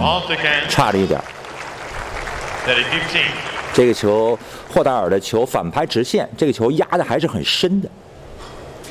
差了一点。这个球霍达尔的球反拍直线，这个球压的还是很深的。